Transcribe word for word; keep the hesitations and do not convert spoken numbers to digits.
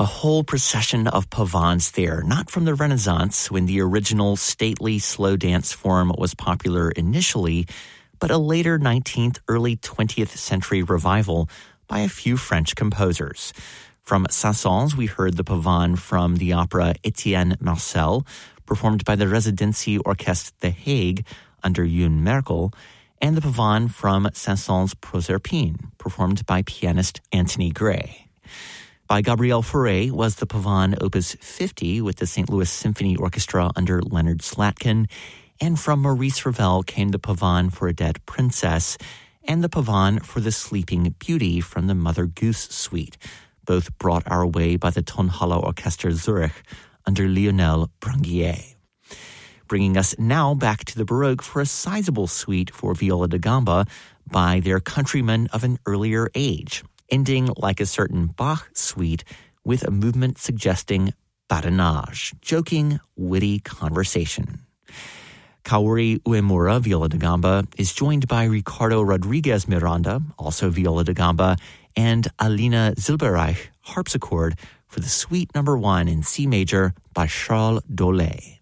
A whole procession of pavans there, not from the Renaissance when the original stately slow dance form was popular initially, but a later nineteenth, early twentieth century revival by a few French composers. From Saint-Saëns, we heard the pavan from the opera Etienne Marcel, performed by the Residency Orchestre The Hague under Youn Merkel, and the pavan from Saint-Saëns Proserpine, performed by pianist Anthony Gray. By Gabriel Fauré was the pavan Opus fifty with the Saint Louis Symphony Orchestra under Leonard Slatkin, and from Maurice Ravel came the pavan for a Dead Princess and the pavan for the Sleeping Beauty from the Mother Goose Suite, both brought our way by the Tonhalle Orchester Zurich under Lionel Branguier. Bringing us now back to the Baroque for a sizable suite for viola da gamba by their countrymen of an earlier age, ending like a certain Bach suite with a movement suggesting badinage, joking, witty conversation. Kaori Uemura, viola da gamba, is joined by Ricardo Rodriguez Miranda, also viola da gamba, and Alina Zilberreich, harpsichord, for the suite number one in C major by Charles Dolay.